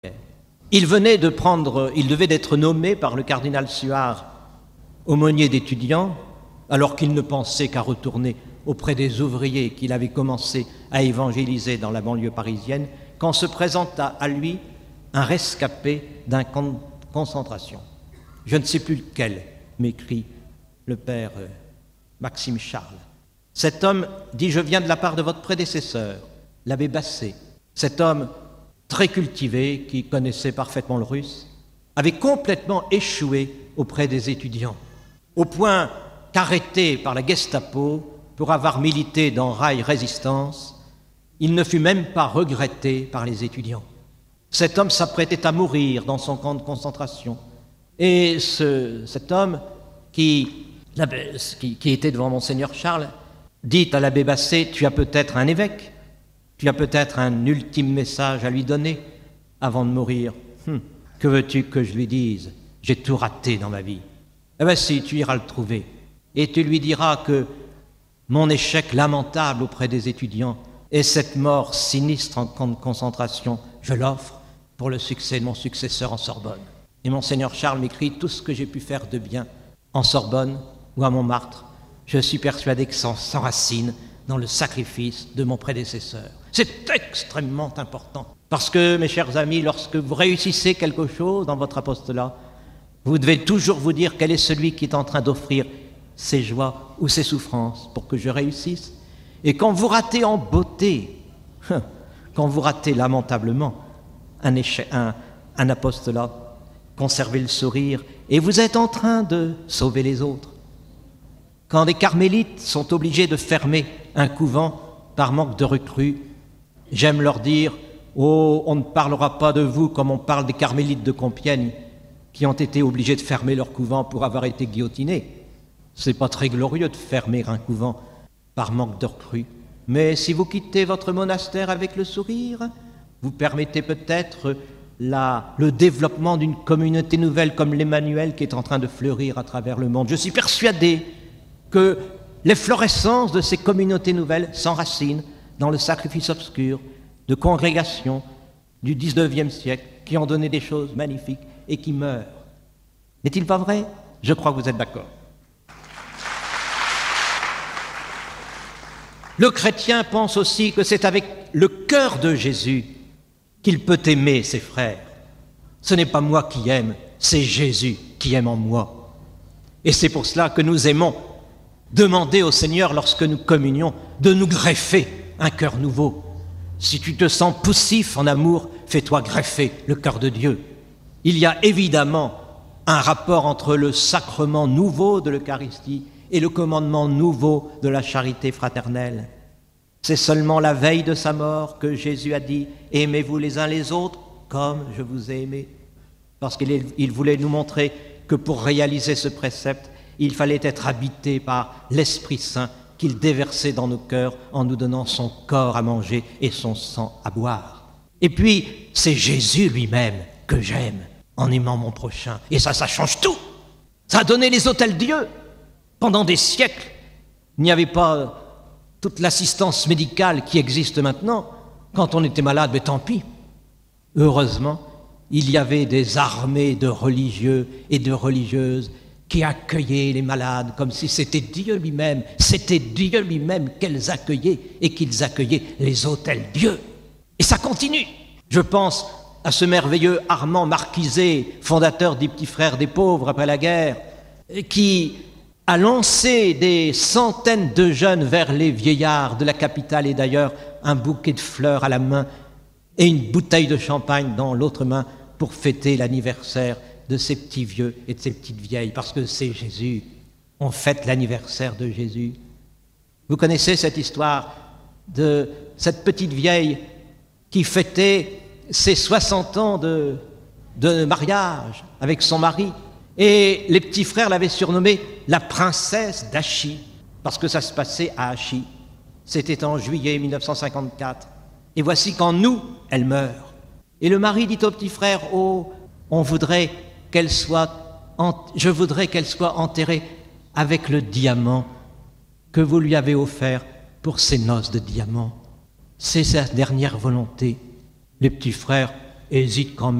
Il devait d'être nommé par le cardinal Suard aumônier d'étudiants, alors qu'il ne pensait qu'à retourner auprès des ouvriers qu'il avait commencé à évangéliser dans la banlieue parisienne, quand se présenta à lui un rescapé d'un camp de concentration. Je ne sais plus lequel, m'écrit le père Maxime Charles. Cet homme dit « Je viens de la part de votre prédécesseur, l'abbé Basset ». Cet homme très cultivé, qui connaissait parfaitement le russe, avait complètement échoué auprès des étudiants, au point qu'arrêté par la Gestapo pour avoir milité dans Rail Résistance, il ne fut même pas regretté par les étudiants. Cet homme s'apprêtait à mourir dans son camp de concentration. Et cet homme qui était devant Monseigneur Charles dit à l'abbé Basset « Tu as peut-être un évêque, tu as peut-être un ultime message à lui donner avant de mourir. Que veux-tu que je lui dise? J'ai tout raté dans ma vie. » Eh bien si, tu iras le trouver. Et tu lui diras que mon échec lamentable auprès des étudiants et cette mort sinistre en camp de concentration, je l'offre pour le succès de mon successeur en Sorbonne. Et Monseigneur Charles m'écrit « Tout ce que j'ai pu faire de bien en Sorbonne ou à Montmartre, je suis persuadé que ça s'enracine dans le sacrifice de mon prédécesseur. » C'est extrêmement important. Parce que, mes chers amis, lorsque vous réussissez quelque chose dans votre apostolat, vous devez toujours vous dire quel est celui qui est en train d'offrir ses joies ou ses souffrances pour que je réussisse. Et quand vous ratez en beauté, quand vous ratez lamentablement un apostolat, conservez le sourire et vous êtes en train de sauver les autres. Quand des carmélites sont obligés de fermer un couvent par manque de recrues, j'aime leur dire « Oh, on ne parlera pas de vous comme on parle des carmélites de Compiègne qui ont été obligés de fermer leur couvent pour avoir été guillotinés. C'est pas très glorieux de fermer un couvent par manque de recrues. Mais si vous quittez votre monastère avec le sourire, vous permettez peut-être le développement d'une communauté nouvelle comme l'Emmanuel qui est en train de fleurir à travers le monde. Je suis persuadé que l'efflorescence de ces communautés nouvelles s'enracinent dans le sacrifice obscur de congrégations du XIXe siècle qui ont donné des choses magnifiques et qui meurent. N'est-il pas vrai? Je crois que vous êtes d'accord. Le chrétien pense aussi que c'est avec le cœur de Jésus qu'il peut aimer ses frères. Ce n'est pas moi qui aime, c'est Jésus qui aime en moi. Et c'est pour cela que nous aimons demander au Seigneur, lorsque nous communions, de nous greffer un cœur nouveau. Si tu te sens poussif en amour, fais-toi greffer le cœur de Dieu. Il y a évidemment un rapport entre le sacrement nouveau de l'Eucharistie et le commandement nouveau de la charité fraternelle. C'est seulement la veille de sa mort que Jésus a dit « Aimez-vous les uns les autres comme je vous ai aimés ». Parce qu'il voulait nous montrer que pour réaliser ce précepte, il fallait être habité par l'Esprit Saint qu'il déversait dans nos cœurs en nous donnant son corps à manger et son sang à boire. Et puis, c'est Jésus lui-même que j'aime en aimant mon prochain. Et ça change tout. Ça a donné les hôtels-Dieu. Pendant des siècles, il n'y avait pas toute l'assistance médicale qui existe maintenant. Quand on était malade, mais tant pis. Heureusement, il y avait des armées de religieux et de religieuses qui accueillaient les malades comme si c'était Dieu lui-même qu'elles accueillaient et qu'ils accueillaient les hôtels-Dieu. Et ça continue. Je pense à ce merveilleux Armand Marquiset, fondateur des Petits Frères des Pauvres après la guerre, qui a lancé des centaines de jeunes vers les vieillards de la capitale et d'ailleurs un bouquet de fleurs à la main et une bouteille de champagne dans l'autre main pour fêter l'anniversaire de ces petits vieux et de ces petites vieilles, parce que c'est Jésus. On fête l'anniversaire de Jésus. Vous connaissez cette histoire de cette petite vieille qui fêtait ses 60 ans de mariage avec son mari. Et les petits frères l'avaient surnommée la princesse d'Achy, parce que ça se passait à Achy. C'était en juillet 1954. Et voici qu'en août, elle meurt. Et le mari dit au petit frère, « Oh, je voudrais qu'elle soit enterrée avec le diamant que vous lui avez offert pour ses noces de diamant. C'est sa dernière volonté. » Les petits frères hésite quand même